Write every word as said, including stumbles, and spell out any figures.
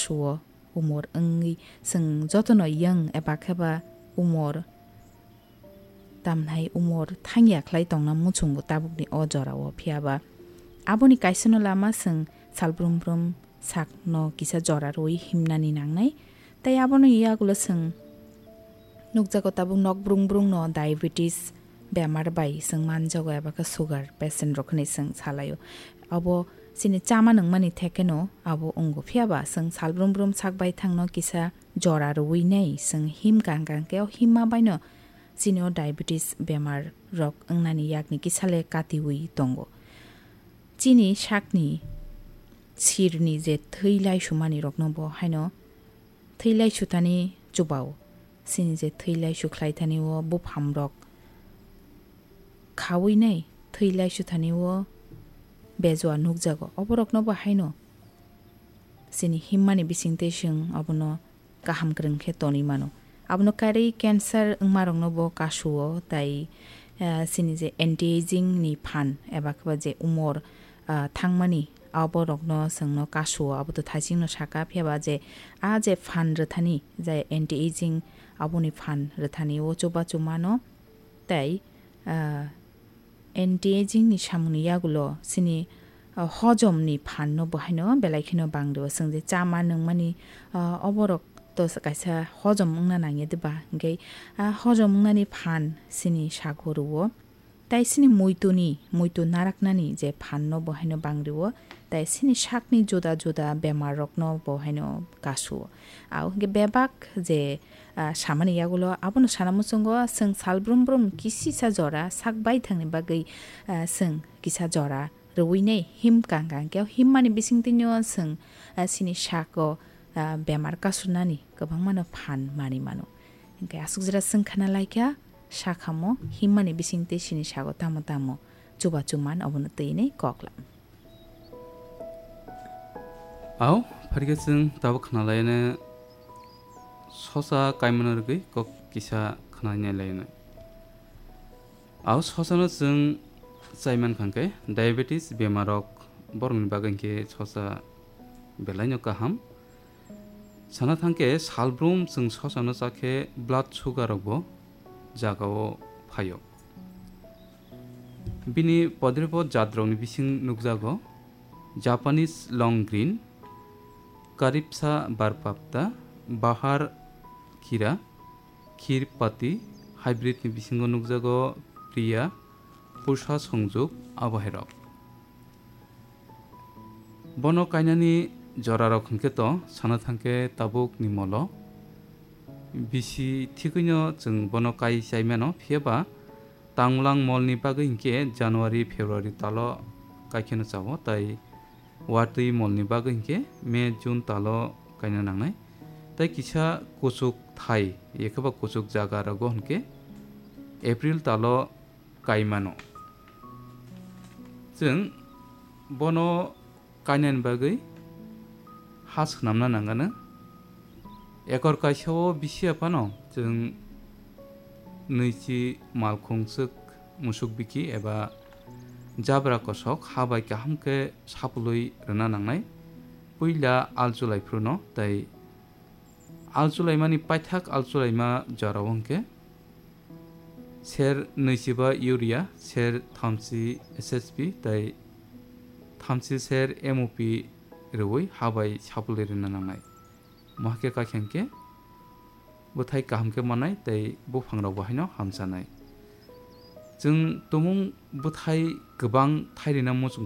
kashuo umur engi sing jotono yang eba kheba umur tamnai umur thangya khlai tongna muchungu tabukni o jorao phiaba aboni kaisano lama sing salbrum brum sakno kisa jora roi himnani nangnai tai abono yagulo sing nukjago tabuk nok brung brung no diabetes bemar bai sing manjago eba ka sugar patient rokni sing salayo abo sini chama nangmani thekeno abo ongo phiaba sing salbrum brum sakbai thangno kisa jora roi nei sing him kang kang ke himma baino sino diabetes bemar rok angnani yakni kisale kati ui tongo chini shakni sirni je thailai shumani rokno bo haino thailai chutani chubao sini je thailai shuklai thani wo bo phamrok khawi nei thailai shuthani wo bezwa nukjago oborokno bo haino sini himmani bisingte sing abono kaham kreng khe toni mano abono kari cancer ngmarongno bo kashuo tai sini je anti aging ni phan eba khaba je umor thangmani aborokno singno kashuo aboto thajingno saka pheba je a je phan rthani je anti aging aboni phan rthani o choba chumano tai anti aging ni samuni yagulo sini hojom ni phan no bohaino belaikino bangdo singje chama nangmani oborok to kaisa hojom ungna nangi deba ngai hojom ungna phan sini sagoruo tai sini muituni muitu naraknani je phan no bohaino bangriwo tai sini sakni joda joda bemar rokno bohaino kasu au ge bebak je samani yagulo abono sanamusungo sing salbrum brum kisi sa jora sakbai thangni bagai sing kisa jora rwine him kangkang ke himmani bisingtinyo sing sini sako bemar kasunani gobang mano phan mani mano engke asukjra sing khana laikya sakhamo himmani bisingte sini sago tamo tamo chuba chuman abono teine koklam au pharikesing tabo khana laine sosa kaimano rgui kok kisa khana nya laine au sosano sing Simon Kanke, diabetes bemarok borong bagan ke sosa belaino kaham sana thangke salbrum sing sosano sakhe blood sugar rokbo jagao phayo bini podrepo jadrongni bising nukjago Japanese long green karipsa barpapta bahar kira khirpati hybrid ni bisingo nukjago priya Pusha Songjok Aboherok Bono kainani jorarok hingke to sana thangke tabuk ni molo bisi thikuino jeng bono kai saimano pheba tanglang molni bagui hingke January February talo kaikheno chabo tai watui molni bagui hingke May June talo kaina nangnai tai kisa kusuk thai ekaba kusuk jaga rago hingke April talo kaimano जों बनो कायनान बागै हास नामना नांगानो एकर काइसाव बिसि आपानो जों नैजि मालखंसोक मुसुक बिखि एबा जाब्रा कसक हाबाय काहामके सापुलुइ रना नांनाय पुइला आलजुलाइफ्रुनो ताइ आलजुलाइमानि पाइथाक आलजुलाइमा जरावंके सेर नैजिबा इउरिया सेर थामजि एसएसपि ताइ थामजि सेर एमओपि रवै हाबाय सापुलिरना नांनाय माहके काखेंके बोथाय काहामके मानाय ताइ बुफांराव बाहायनो हामजानाय जों तमुं बोथाय गोबां थाइरिना मुसुं